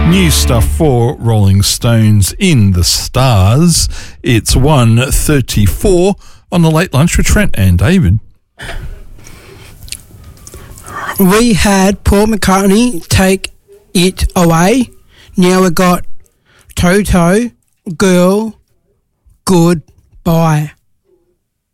New stuff for Rolling Stones in the Stars. It's 1:34 on the Late Lunch with Trent and David. We had Paul McCartney take it away. Now we got Toto, Girl, Goodbye.